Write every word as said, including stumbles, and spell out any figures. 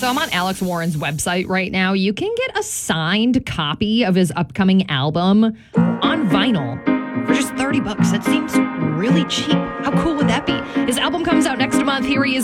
So I'm on Alex Warren's website right now. You can get a signed copy of his upcoming album on vinyl for just thirty bucks. That seems really cheap. How cool would that be? His album comes out next month. Here he is